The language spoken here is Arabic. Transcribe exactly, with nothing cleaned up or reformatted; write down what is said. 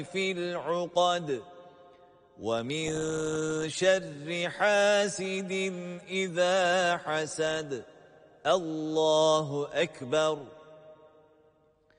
في العقد ومن شر حاسد إذا حسد. الله أكبر.